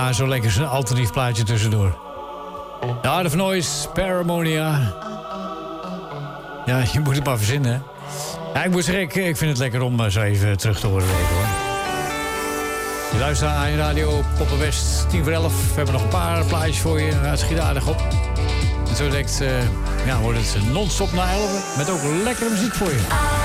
Ja, zo lekker zo'n alternatief plaatje tussendoor. De Art of Noise, Paramonia. Ja, je moet het maar verzinnen, hè. Ja, ik moet zeggen, ik vind het lekker om zo even terug te horen weten, hoor. Je luistert naar Radio Poppenwest, 10:11. We hebben nog een paar plaatjes voor je. Het schiet aardig op. En zo direct wordt het non-stop na 11. Met ook lekkere muziek voor je.